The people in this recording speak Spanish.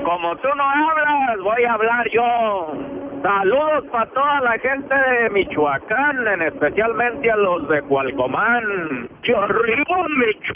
como tú no hablas, voy a hablar yo. Saludos para toda la gente de Michoacán, especialmente a los de Cualcomán. ¡Arriba, Michoacán!